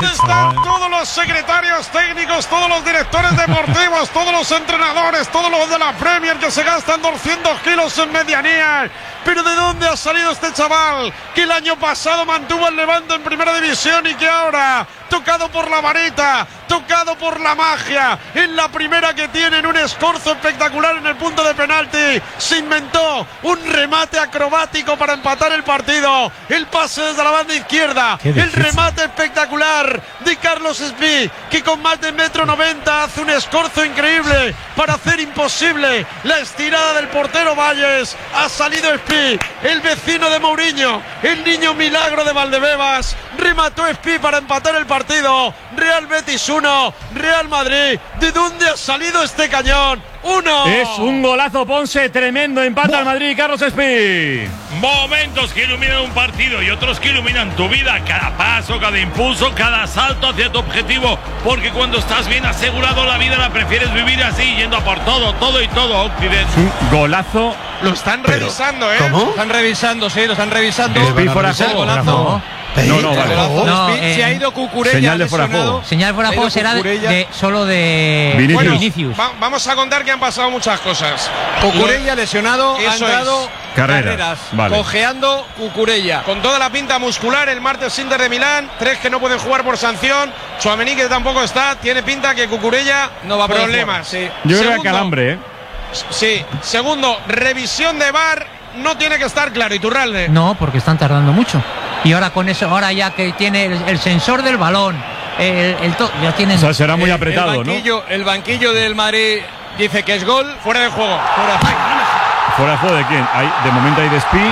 ¿Dónde están todos los secretarios técnicos, todos los directores deportivos, todos los entrenadores, todos los de la Premier que se gastan 200 kilos en medianía? ¿Pero de dónde ha salido este chaval que el año pasado mantuvo el Levante en primera división y que ahora, tocado por la varita, tocado por la magia, en la primera que tienen un escorzo espectacular en el punto de penalti, se inventó un remate acrobático para empatar el partido, el pase desde la banda izquierda, el remate espectacular de Carlos Espí, que con más de 1,90 m hace un escorzo increíble para hacer imposible la estirada del portero Valles. Ha salido Espí, el vecino de Mourinho, el niño milagro de Valdebebas, remató Espí para empatar el partido. Real Betis 1, Real Madrid. ¿De dónde ha salido este cañón? 1. Es un golazo, Ponce, tremendo, empata al Madrid, Carlos Espí. Momentos que iluminan un partido y otros que iluminan tu vida, cada paso, cada impulso, cada salto hacia tu objetivo, porque cuando estás bien asegurado la vida la prefieres vivir así, yendo a por todo, todo y todo. Occidente. Un golazo. Lo están revisando, ¿eh? ¿Cómo? Lo están revisando, sí, lo están revisando. Espí fuera de juego. Golazo. No, vale. No, se ha ido Cucurella. Señal de fuera de lesionado. juego. Señal fuera de juego será solo de Vinicius. Vinicius. Vamos a contar que han pasado muchas cosas. Cucurella lesionado, ha Eso entrado Carreras. Vale. cojeando Cucurella. Con toda la pinta muscular, el martes Inter de Milán, 3 que no pueden jugar por sanción, Tchouaméni que tampoco está, tiene pinta que Cucurella No va a poder problemas. jugar, sí. Yo creo Segundo, que calambre, ¿eh? Sí. Segundo, revisión de VAR, no tiene que estar claro. Iturralde. No, porque están tardando mucho. Y ahora con eso, ahora ya que tiene el sensor del balón, ya tienen. O sea, será muy apretado, ¿no? El banquillo del Madrid dice que es gol. Fuera de juego. ¿Fuera de juego de quién? De momento hay de Espí.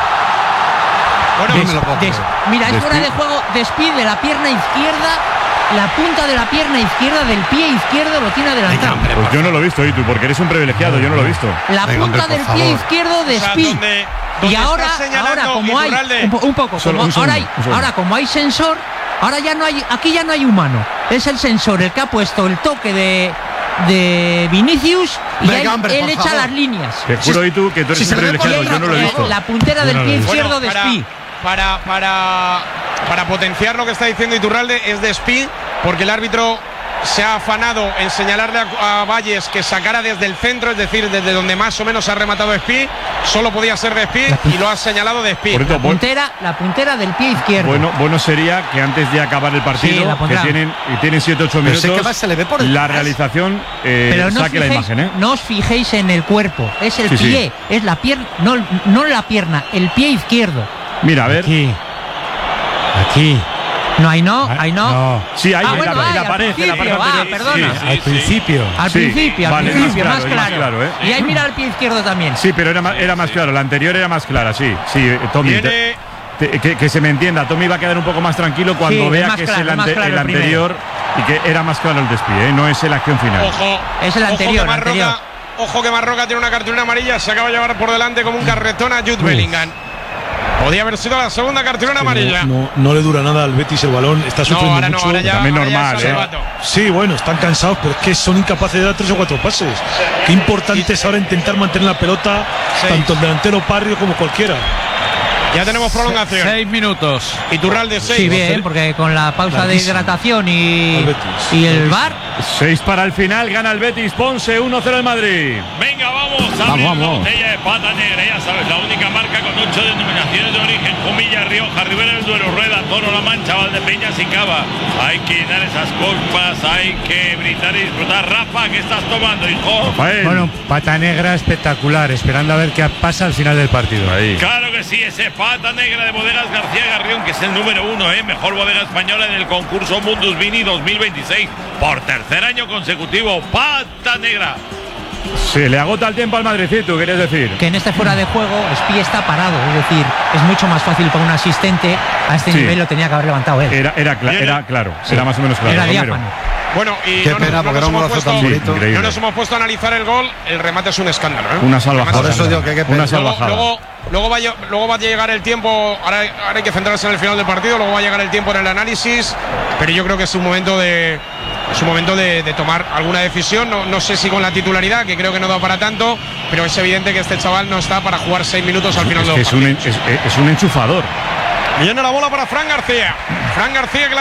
Bueno, Mira, es fuera Despí. de juego de Speed de la pierna izquierda, la punta de la pierna izquierda del pie izquierdo lo tiene adelantado. Pues yo no lo he visto, Itu, porque eres un privilegiado, yo no lo he visto. La Venga, punta hombre, del por pie favor. izquierdo de O sea, Speed. donde Y ahora, está señalando como hay Iturralde. un poco, Solo como un segundo, ahora hay, un segundo. ahora como hay sensor, ahora ya no hay, aquí ya no hay humano. Es el sensor el que ha puesto el toque de Vinicius y Venga, ahí hombre, él por echa favor. las líneas. Te juro, Itu, que tú eres Si un se le ve por privilegiado, ahí yo no lo he visto. La puntera del pie izquierdo de Speed. Para potenciar lo que está diciendo Iturralde, es de Speed, porque el árbitro se ha afanado en señalarle a Valles que sacara desde el centro, es decir, desde donde más o menos ha rematado Speed. Solo podía ser de Speed y lo ha señalado de Speed. Por eso, La puntera del pie izquierdo. bueno sería que antes de acabar el Sí, partido, la que pondrán. tienen 7-8 Pero minutos, sí que más se le ve por la detrás. realización Pero no os saque la fijéis, imagen, ¿eh? no os fijéis en el cuerpo, es el Sí, sí. pie, es la pierna, no la pierna, el pie izquierdo. Mira, a ver. Aquí. No, ahí no. Sí, ahí bueno, en la al pared, en la pared principio, anterior. perdona. Sí. Al principio. Al Sí, principio, vale, más es claro. claro, ¿eh? Y ahí mira el pie izquierdo también. Sí, pero era más claro. La anterior era más clara, sí. Sí, Tommy. Tiene- Que se me entienda. Tommy va a quedar un poco más tranquilo cuando Sí, vea más que claro, es el, más claro el el primero. anterior y que era más claro el despido, ¿eh? No es la acción final. Ojo, Es el anterior, Ojo que Marroca, anterior. ojo que Marroca tiene una cartulina amarilla, se acaba de llevar por delante como un carretón a Jude Bellingham. Podía haber sido la segunda cartulina amarilla. No le dura nada al Betis el balón, está sufriendo ahora mucho. no, ahora ya, También ahora ya normal, es Salvato. Sí, bueno, están cansados, pero es que son incapaces de dar 3 o 4 pases. Qué importante es ahora intentar mantener la pelota, tanto el delantero Parrio como cualquiera. Ya tenemos prolongación. 6 minutos. Iturralde 6. Sí, bien, porque con la pausa de hidratación y el VAR. 6 para el final, gana el Betis, Ponce, 1-0 el Madrid. Venga, vamos a abrir una botella de pata negra, ya sabes, la única marca con 8 denominaciones de origen: Jumilla, Rioja, Ribera del Duero, Rueda, Toro, La Mancha, Valdepeñas y Cava. Hay que llenar esas copas, hay que brindar y disfrutar. Rafa, ¿qué estás tomando, hijo? Rafael. Bueno, pata negra espectacular, esperando a ver qué pasa al final del partido. Ahí. Claro que sí, ese pata negra de Bodegas García Garrión, que es el número 1, mejor bodega española en el concurso Mundus Vini 2026 por tercer año consecutivo. Pata negra. Se le agota el tiempo al Madridcito, ¿querías decir? Que en este fuera de juego Speed está parado, es decir, es mucho más fácil para un asistente a este Sí. nivel lo tenía que haber levantado él. Era claro, Sí. era más o menos claro. Era Romero. diáfano. Bueno, y Qué no, pena, no porque nos era un hemos golazo tan puesto, bonito. Increíble. no nos hemos puesto a analizar el gol. El remate es un escándalo, ¿eh? Una salvajada. Por eso digo que qué pena. Una salvajada. Luego va a llegar el tiempo. Ahora hay que centrarse en el final del partido. Luego va a llegar el tiempo en el análisis. Pero yo creo que es un momento de tomar alguna decisión. No sé si con la titularidad, que creo que no da para tanto, pero es evidente que este chaval no está para jugar 6 minutos al final Es del que partido. es un enchufador. Viene la bola para Fran García. Fran García que